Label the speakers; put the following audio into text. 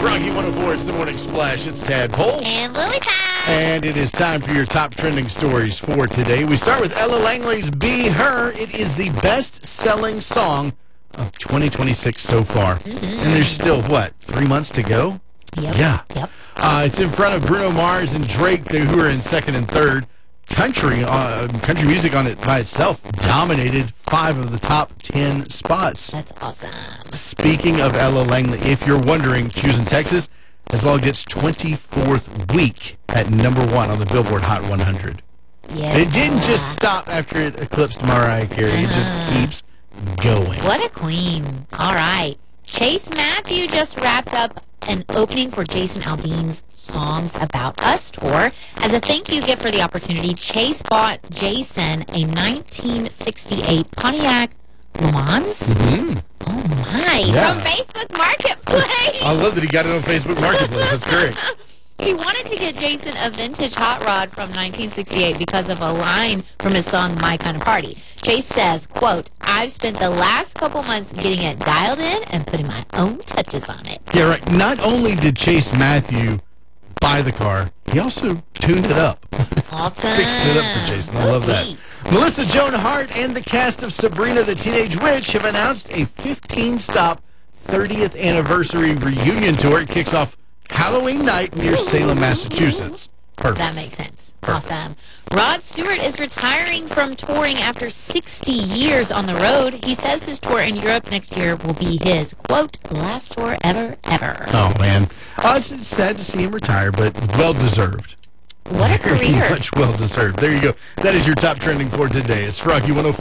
Speaker 1: Rocky 104, it's the Morning Splash. It's Tadpole.
Speaker 2: And Lily Pad.
Speaker 1: And it is time for your top trending stories for today. We start with Ella Langley's Be Her. It is the best-selling song of 2026 so far. And there's still, 3 months to go?
Speaker 2: Yep.
Speaker 1: Yeah.
Speaker 2: Yep.
Speaker 1: It's in front of Bruno Mars and Drake, who are in second and third. Country music on it by itself dominated 5 of the top 10 spots.
Speaker 2: That's awesome.
Speaker 1: Speaking of Ella Langley, if you're wondering, choosing Texas has logged its 24th week at number 1 on the Billboard Hot 100.
Speaker 2: Yes.
Speaker 1: It didn't just stop after it eclipsed Mariah Carey. It just keeps going.
Speaker 2: What a queen. All right. Chase Matthew just wrapped up an opening for Jason Aldean's Songs About Us tour. As a thank you gift for the opportunity, Chase bought Jason a 1968 Pontiac Le Mans. Oh, my.
Speaker 1: Yeah.
Speaker 2: From Facebook Marketplace.
Speaker 1: I love that he got it on Facebook Marketplace. That's great.
Speaker 2: He wanted to get Jason a vintage hot rod from 1968 because of a line from his song My Kind of Party. Chase says, quote, I've spent the last couple months getting it dialed in and putting my own touches on it.
Speaker 1: Yeah, right. Not only did Chase Matthew buy the car, he also tuned it up.
Speaker 2: Awesome.
Speaker 1: Fixed it up for Jason. I love that. Melissa Joan Hart and the cast of Sabrina the Teenage Witch have announced a 15-stop 30th anniversary reunion tour. It kicks off Halloween night near Salem, Massachusetts. Perfect.
Speaker 2: That makes sense. Awesome. Rod Stewart is retiring from touring after 60 years on the road. He says his tour in Europe next year will be his, quote, last tour ever.
Speaker 1: Oh, man. It's sad to see him retire, but well-deserved.
Speaker 2: What a
Speaker 1: Very
Speaker 2: career.
Speaker 1: much well-deserved. There you go. That is your top trending for today. It's Rocky 104.